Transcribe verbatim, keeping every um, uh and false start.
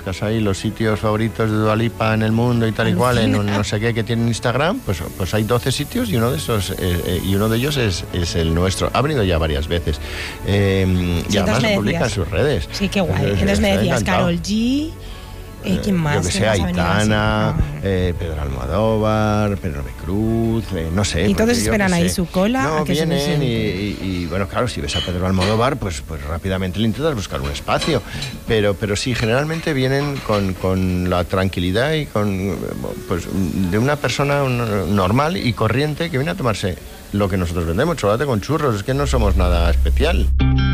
buscas ahí los sitios favoritos de Dua Lipa en el mundo y tal y cual, en un no sé qué que tiene en Instagram, pues, pues hay doce sitios y uno de esos eh, eh, y uno de ellos es, es el nuestro. Ha venido ya varias veces. Eh, Sí, y además entonces lo me publica en decías. sus redes. Sí, qué guay. Entonces, Entonces me está decías encantado. Karol G. Eh, ¿Quién más? Yo que ¿Quién sé, más ha venido así? Aitana, Ah. eh, Pedro Almodóvar, Pedro de Cruz, eh, no sé. Y todos porque yo esperan qué ahí sé. su cola No, a que se les vienen y, siente. y, y, bueno, claro, si ves a Pedro Almodóvar, pues, pues rápidamente le intentas buscar un espacio. Pero, pero sí, generalmente vienen con, con la tranquilidad y con, pues, de una persona normal y corriente que viene a tomarse lo que nosotros vendemos, chocolate con churros, es que no somos nada especial.